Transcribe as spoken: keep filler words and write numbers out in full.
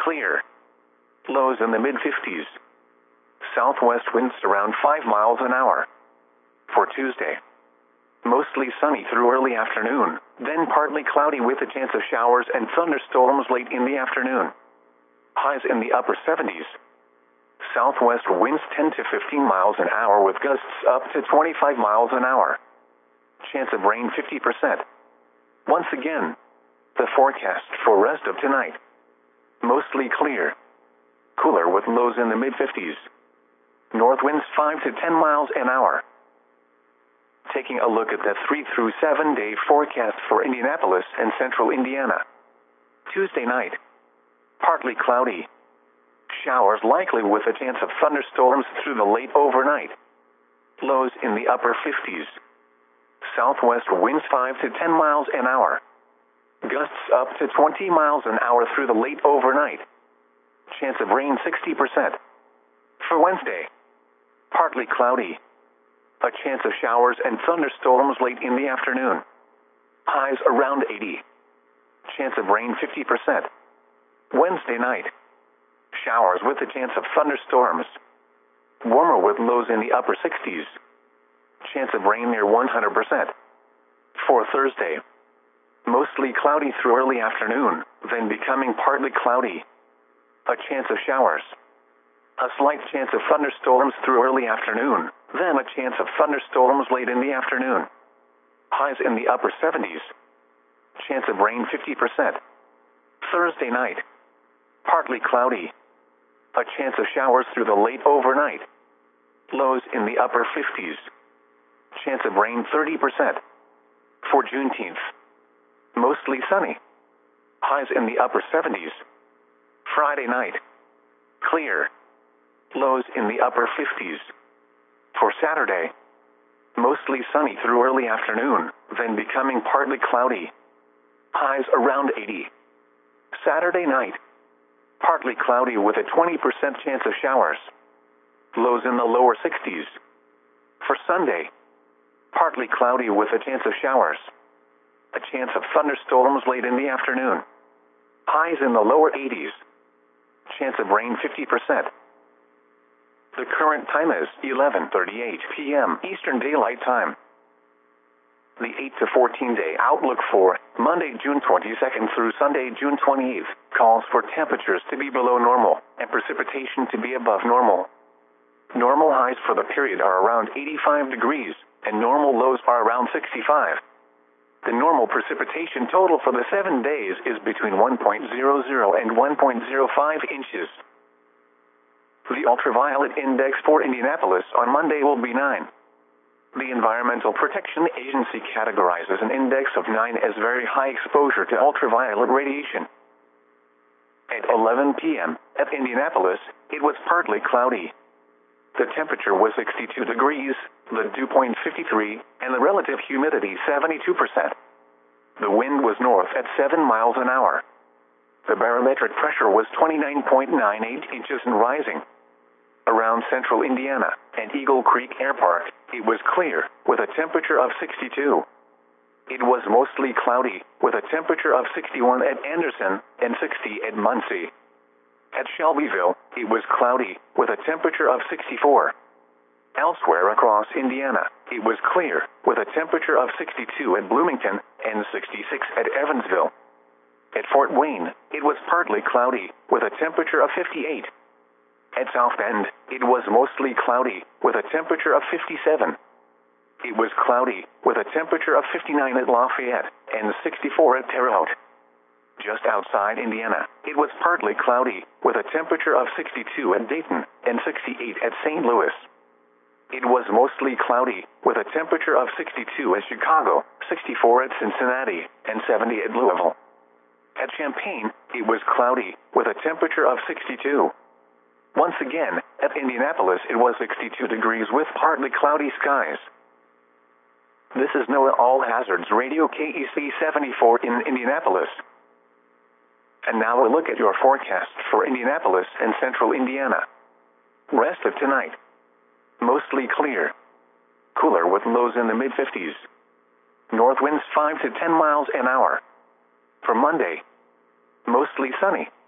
clear. Lows in the mid fifties. Southwest winds around five miles an hour. For Tuesday, mostly sunny through early afternoon, then partly cloudy with a chance of showers and thunderstorms late in the afternoon. Highs in the upper seventies. Southwest winds ten to fifteen miles an hour with gusts up to twenty-five miles an hour. Chance of rain fifty percent. Once again, the forecast for rest of tonight. Mostly clear. Cooler with lows in the mid fifties. North winds five to ten miles an hour. Taking a look at the three through seven day forecast for Indianapolis and central Indiana. Tuesday night, partly cloudy. Showers likely with a chance of thunderstorms through the late overnight. Lows in the upper fifties. Southwest winds five to ten miles an hour. Gusts up to twenty miles an hour through the late overnight. Chance of rain sixty percent. For Wednesday, partly cloudy. A chance of showers and thunderstorms late in the afternoon. Highs around eighty. Chance of rain fifty percent. Wednesday night, showers with a chance of thunderstorms. Warmer with lows in the upper sixties. Chance of rain near one hundred percent. For Thursday, mostly cloudy through early afternoon, then becoming partly cloudy. A chance of showers. A slight chance of thunderstorms through early afternoon, then a chance of thunderstorms late in the afternoon. Highs in the upper seventies. Chance of rain fifty percent. Thursday night, partly cloudy. A chance of showers through the late overnight. Lows in the upper fifties. Chance of rain thirty percent. For Juneteenth, mostly sunny. Highs in the upper seventies. Friday night, clear. Lows in the upper fifties. For Saturday, mostly sunny through early afternoon, then becoming partly cloudy. Highs around eighty. Saturday night, partly cloudy with a twenty percent chance of showers. Lows in the lower sixties. For Sunday, partly cloudy with a chance of showers. A chance of thunderstorms late in the afternoon. Highs in the lower eighties. Chance of rain fifty percent. The current time is eleven thirty-eight p m Eastern Daylight Time. The eight to fourteen day outlook for Monday, June twenty-second through Sunday, June twenty-eighth, calls for temperatures to be below normal and precipitation to be above normal. Normal highs for the period are around eighty-five degrees, and normal lows are around sixty-five. The normal precipitation total for the seven days is between one point zero zero and one point zero five inches. The ultraviolet index for Indianapolis on Monday will be nine. The Environmental Protection Agency categorizes an index of nine as very high exposure to ultraviolet radiation. At eleven p m at Indianapolis, it was partly cloudy. The temperature was sixty-two degrees, the dew point fifty-three, and the relative humidity seventy-two percent. The wind was north at seven miles an hour. The barometric pressure was twenty-nine point nine eight inches and rising. Around central Indiana and Eagle Creek Air Park, it was clear, with a temperature of sixty-two. It was mostly cloudy, with a temperature of sixty-one at Anderson and sixty at Muncie. At Shelbyville, it was cloudy, with a temperature of sixty-four. Elsewhere across Indiana, it was clear, with a temperature of sixty-two at Bloomington and sixty-six at Evansville. At Fort Wayne, it was partly cloudy, with a temperature of fifty-eight. At South Bend, it was mostly cloudy, with a temperature of fifty-seven. It was cloudy, with a temperature of fifty-nine at Lafayette and sixty-four at Terre Haute. Just outside Indiana, it was partly cloudy, with a temperature of sixty-two at Dayton and sixty-eight at Saint Louis. It was mostly cloudy, with a temperature of sixty-two at Chicago, sixty-four at Cincinnati, and seventy at Louisville. At Champaign, it was cloudy, with a temperature of sixty-two. Once again, at Indianapolis it was sixty-two degrees with partly cloudy skies. This is NOAA All Hazards Radio K E C seventy-four in Indianapolis. And now a look at your forecast for Indianapolis and central Indiana. Rest of tonight. Mostly clear. Cooler with lows in the mid fifties. North winds five to ten miles an hour. For Monday, mostly sunny.